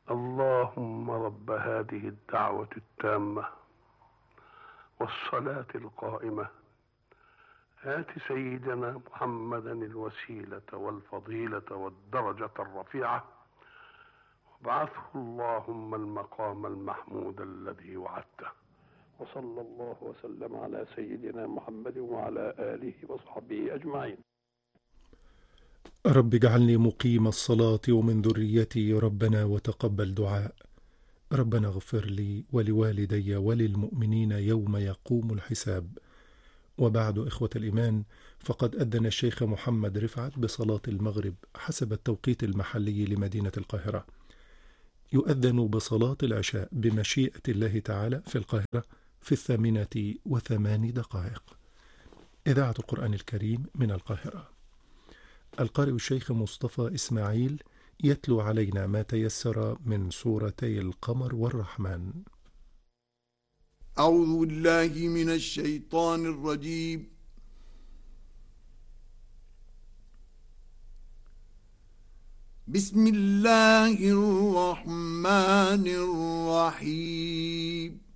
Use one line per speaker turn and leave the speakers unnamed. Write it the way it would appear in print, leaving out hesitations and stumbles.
اللهم رب هذه الدعوة التامة والصلاة القائمة آت سيدنا محمدا الوسيلة والفضيلة والدرجة الرفيعة وابعثه اللهم المقام المحمود الذي وعدته. وصلى الله وسلم على سيدنا محمد وعلى آله وصحبه أجمعين.
رب اجعلني مقيم الصلاة ومن ذريتي ربنا وتقبل دعاء. ربنا اغفر لي ولوالدي وللمؤمنين يوم يقوم الحساب. وبعد، إخوة الإيمان، فقد أذن الشيخ محمد رفعت بصلاة المغرب حسب التوقيت المحلي لمدينة القاهرة. يؤذن بصلاة العشاء بمشيئة الله تعالى في القاهرة في 8:08. إذاعة القرآن الكريم من القاهرة. القارئ الشيخ مصطفى إسماعيل يتلو علينا ما تيسر من سورتي القمر والرحمن.
أعوذ بالله من الشيطان الرجيم. بسم الله الرحمن الرحيم.